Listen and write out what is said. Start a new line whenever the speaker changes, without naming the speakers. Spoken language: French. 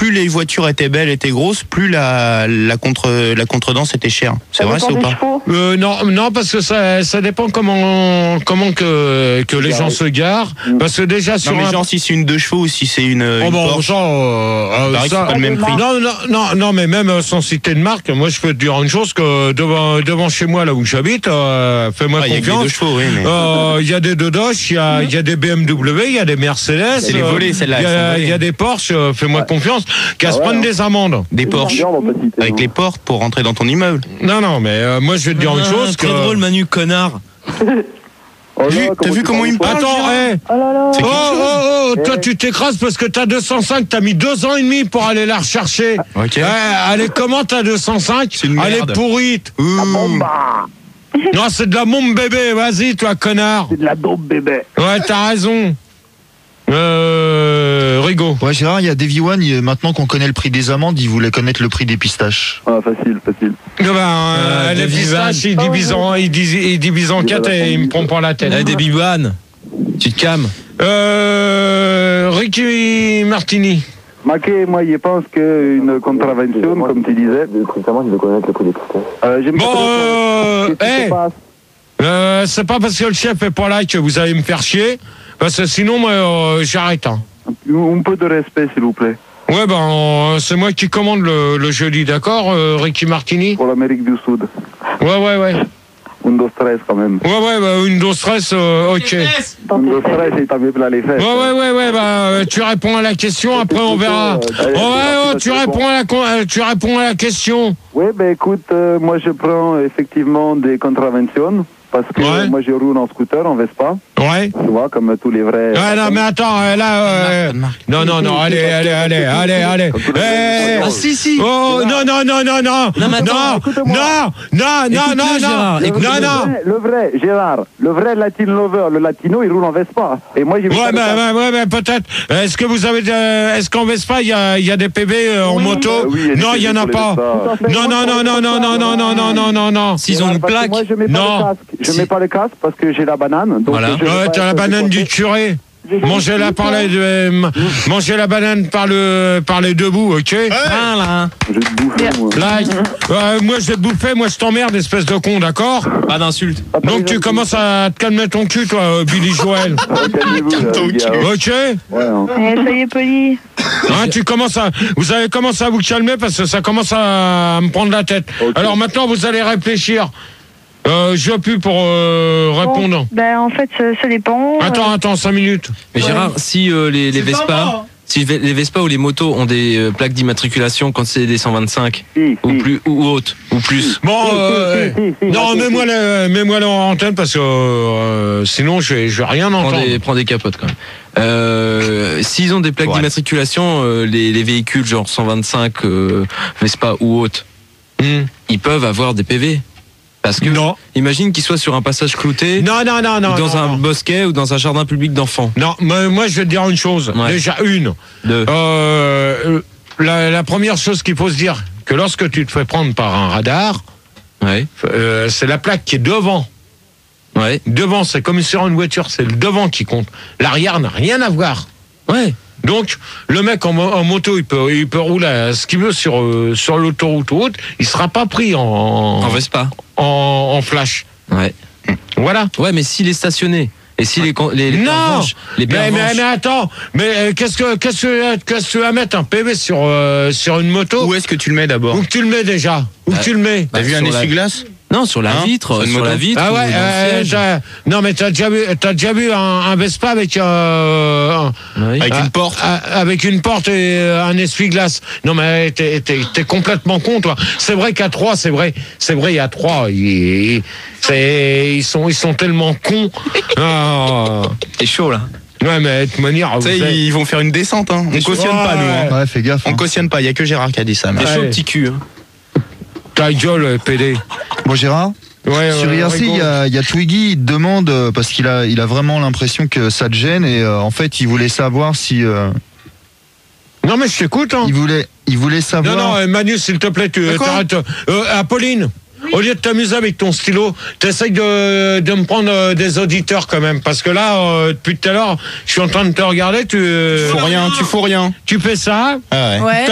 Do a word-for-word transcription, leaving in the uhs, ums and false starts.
plus les voitures étaient belles, étaient grosses, plus la, la, contre, la contredanse était chère. C'est
Ça
vrai,
dépend
c'est ou
des
pas
chevaux.
Euh, non, non, parce que ça, ça dépend comment, comment que, que les gens se garent. Parce que déjà sur
Non, mais
un...
genre si c'est une deux chevaux ou si c'est une,
Oh
une
bon,
Porsche,
ça, euh,
il paraît que
ça-
c'est pas le même prix.
Non, non, non, non, mais même euh, sans citer de marque, moi je peux te dire une chose que devant, devant chez moi là où j'habite, euh, fais-moi
Ah, il y a que des
confiance.
deux chevaux, oui, mais...
Euh, Il y a des Dodosh, il y a, il y a des B M W, il y a des Mercedes,
C'est les
euh,
volées, celles-là,
il y
elles sont
a,
volées.
il y a des Porsche, euh, fais-moi confiance, qu'à
Ah
se
ouais,
prendre
hein.
des amendes.
Des Porsche
Viande, on peut citer,
avec
hein.
les portes pour rentrer dans ton immeuble.
Non, non, mais euh, moi je vais te dire une
Ah,
chose que...
Très drôle, Manu, connard.
Oh là,
Vu-
comment
T'as vu
tu
comment
parles
il me parle,
Attends,
Gérard
hé,
Oh là là.
C'est
Oh,
quelque chose.
oh, oh, toi
Eh.
tu t'écrases parce que t'as deux cent cinq, t'as mis deux ans et demi pour aller la rechercher.
Ok.
Ouais, elle est comment ta deux cent cinq?
C'est une
Elle est
merde.
pourrite.
Ouh.
Bah,
Non, c'est de la bombe bébé, vas-y toi connard.
c'est de la dope, bébé.
Ouais, t'as raison. Euh, Rigaud.
Ouais, Gérard, il y a Davy One, il- maintenant qu'on connaît le prix des amandes, il voulait connaître le prix des pistaches.
Ah, facile, facile.
Eh ben, euh,
Euh,
les
Davy
pistaches,
Van.
il divise en, il divise, il divise en
Il
quatre
va la
et il me
prendre.
prend pas la tête.
Eh, des bibanes. Tu te calmes.
Euh, Ricky Martini.
Maquet, moi, il pense qu'une contravention, comme tu disais. Comment il veut connaître le prix des pistaches euh, J'aime
Bon,
pas
euh,
Qu'est-ce qui
hey.
se passe
Euh, c'est pas parce que le chef est pas là que vous allez me faire chier, parce que sinon, moi, euh, j'arrête. Hein.
Un peu de respect, s'il vous plaît,
Ouais, ben, euh, c'est moi qui commande le, le jeudi, d'accord, euh, Ricky Martini?
pour l'Amérique du Sud.
Ouais, ouais, ouais.
Un, deux, stress, quand même.
Ouais, ouais, bah, une dose stress, euh, ok. Ouais,
Dans
Un,
tes
deux,
fesses.
stress, et t'as mis plein les fesses.
ouais, ouais, ouais, bah, euh, tu réponds à la question, après on verra.
Euh,
Oh, ouais,
allez,
ouais, tu réponds à la, con- euh, tu réponds à la question.
Oui, ben écoute, euh, moi je prends effectivement des contraventions. Parce que
Ouais.
moi je roule en scooter, en Vespa.
Ouais.
Tu vois, comme tous les vrais.
Ah, non, mais attends, euh, là, euh, non, non, non, allez, allez, allez, allez, allez. Eh,
Ah, si, si.
Oh, non, non, non, non, non,
Non, mais attends,
non,
écoute-moi.
non, non, non,
Écoute-le,
non,
Gérard,
non,
écoute-le.
non,
le,
non.
vrai, le vrai, Gérard, le vrai Latin lover, le latino, il roule en Vespa. Et moi j'ai vu
Ouais,
ça
mais,
le cas.
ouais, ouais, mais peut-être. Est-ce que vous avez, euh, est-ce qu'en Vespa, il y a, il y a des P V euh, en
Oui.
moto?
Euh, oui, il y a des
Non, il y en a
P V
pas.
pour les Vespa.
Non, non, non, non, non, non, non, non, non, non, non, non.
S'ils ont une
Parce que
plaque.
Moi je mets pas
Non.
le casque. Je
Si.
mets pas le casque parce que j'ai la banane. Donc
Voilà.
je vais
Ouais,
pas
t'as la
être
banane du
décoiffé.
curé. Mangez-la par les, euh, mangez la banane par le, par les deux bouts, ok?
Voilà.
Je vais te bouffer, moi.
Like. Euh, moi, je vais te bouffer, moi, je t'emmerde, espèce de con, d'accord?
Pas d'insulte.
Donc, tu commences à te calmer ton cul, toi, euh, Billy Joel.
Calmez-vous, là,
ton
les gars.
Ok?
Ouais, hein.
Eh, soyez poli.
Hein, tu commences à, vous allez commencer à vous calmer parce que ça commence à me prendre la tête.
Ok.
Alors maintenant, vous allez réfléchir. Euh, je plus pour euh, répondre.
Bon, ben, en fait, ça, ça dépend.
Attends,
Euh,
attends, cinq minutes.
Mais Gérard, si euh, les, les Vespa, si les Vespa ou les motos ont des euh, plaques d'immatriculation quand c'est des cent vingt-cinq
Si,
ou
si.
plus ou hautes ou plus.
Bon,
Si,
euh,
si, si, si,
non,
si,
mets-moi
si.
la, mets-moi la en antenne parce que euh, sinon, je vais, je vais rien
Prends
entendre.
des, prends des capotes quand même. Euh, S'ils ont des plaques
Ouais.
d'immatriculation, euh, les, les véhicules genre cent vingt-cinq euh, Vespa ou hautes,
Hmm.
ils peuvent avoir des P V. Parce que
Non.
imagine qu'ils soient sur un passage clouté,
Non, non, non, non.
ou dans
non,
un
non.
bosquet ou dans un jardin public d'enfants.
Non, mais moi, je vais te dire une chose.
Ouais.
Déjà, une.
Deux.
Euh, la, la première chose qu'il faut se dire, que lorsque tu te fais prendre par un radar,
Ouais.
euh, c'est la plaque qui est devant.
Ouais.
Devant, c'est comme sur une voiture, c'est le devant qui compte. L'arrière n'a rien à voir.
Ouais.
Donc, le mec en, mo- en moto, il peut, il peut rouler à ce qu'il veut sur, euh, sur l'autoroute ou autre, il sera pas pris en,
En Vespa.
en, en flash.
Ouais.
Voilà.
Ouais, mais s'il est stationné et si les con- les, les
Non.
pervenches- les
Mais, mais,
pervenches-
mais attends, mais euh, qu'est-ce que qu'est-ce que qu'est-ce que tu vas mettre un P V sur euh, sur une moto?
Où est-ce que tu le mets d'abord?
Où que tu le mets déjà? Où que
Bah,
tu le mets?
T'as
bah,
vu un
sur la-
essuie-glace?
Non, sur la
Hein
vitre,
Sur une
sur
moto.
la vitre.
Ah
ou
ouais,
dans le
euh,
siège.
t'as- non mais t'as déjà vu, t'as déjà vu un, un Vespa avec euh, un-
Oui.
Avec
ah,
une porte?
ah, avec une porte et euh, un essuie-glace. Non mais t'es, t'es, t'es complètement con toi. C'est vrai qu'à trois, c'est vrai, c'est vrai, il y a trois, ils, ils- c'est, ils sont, ils sont tellement cons. Ah.
C'est chaud là.
Ouais mais de toute manière,
Tu sais,
vous êtes-
ils vont faire une descente, hein. On cautionne
Ouais,
pas, nous. hein.
Ouais, fais gaffe.
On
hein.
cautionne pas, il y a que Gérard qui a dit ça. mais-
T'es chaud
Ouais.
le petit cul. Hein.
ta gueule, P D.
Bon, Gérard,
Ouais,
sur
ouais,
I R C, il y
rigole.
a, il y a Twiggy, il te demande, euh, parce qu'il a, il a vraiment l'impression que ça te gêne, et euh, en fait, il voulait savoir si. euh,
Non mais je t'écoute. Hein.
il, voulait, il voulait savoir.
Non, non, euh, Manu, s'il te plaît, tu
quoi
t'arrêtes. Euh, Apolline, au lieu de t'amuser avec ton stylo, t'essayes de, de me prendre euh, des auditeurs quand même. Parce que là, euh, depuis tout à l'heure, je suis en train de te regarder, tu,
Tu fous rien, tu fous rien.
tu fais ça,
Ah ouais.
Ouais.